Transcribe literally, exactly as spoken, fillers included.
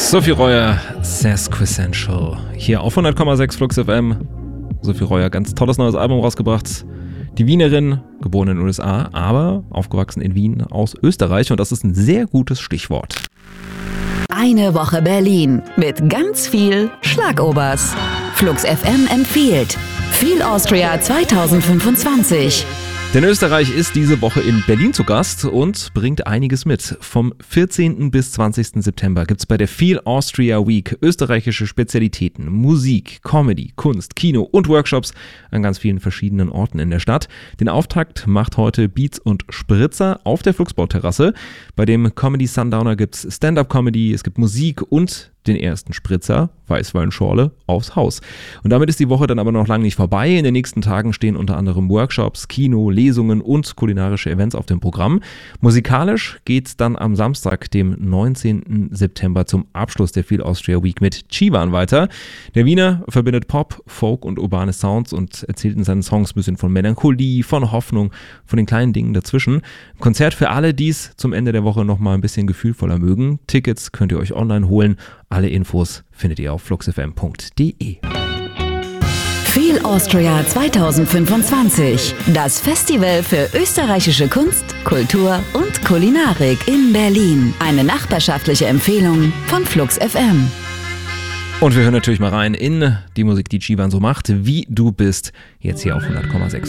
Sophie Reuer, Sesquissential. Hier auf hundert Komma sechs Flux F M. Sophie Reuer, ganz tolles neues Album rausgebracht. Die Wienerin, geboren in den U S A, aber aufgewachsen in Wien aus Österreich. Und das ist ein sehr gutes Stichwort. Eine Woche Berlin mit ganz viel Schlagobers. Flux F M empfiehlt Feel Austria zwanzig fünfundzwanzig. Denn Österreich ist diese Woche in Berlin zu Gast und bringt einiges mit. Vom vierzehnten bis zwanzigsten September gibt es bei der Feel Austria Week österreichische Spezialitäten, Musik, Comedy, Kunst, Kino und Workshops an ganz vielen verschiedenen Orten in der Stadt. Den Auftakt macht heute Beats und Spritzer auf der Flugsbau-Terrasse. Bei dem Comedy Sundowner gibt es Stand-Up-Comedy, es gibt Musik und den ersten Spritzer, Weißweinschorle, aufs Haus. Und damit ist die Woche dann aber noch lange nicht vorbei. In den nächsten Tagen stehen unter anderem Workshops, Kino, Lesungen und kulinarische Events auf dem Programm. Musikalisch geht's dann am Samstag, dem neunzehnten September, zum Abschluss der Feel Austria Week mit Chivan weiter. Der Wiener verbindet Pop, Folk und urbane Sounds und erzählt in seinen Songs ein bisschen von Melancholie, von Hoffnung, von den kleinen Dingen dazwischen. Ein Konzert für alle, die es zum Ende der Woche nochmal ein bisschen gefühlvoller mögen. Tickets könnt ihr euch online holen. Alle Infos findet ihr auf fluxfm punkt de. Feel Austria zwanzig fünfundzwanzig. Das Festival für österreichische Kunst, Kultur und Kulinarik in Berlin. Eine nachbarschaftliche Empfehlung von Flux F M. Und wir hören natürlich mal rein in die Musik, die Chivan so macht. Wie du bist, jetzt hier auf hundert Komma sechs.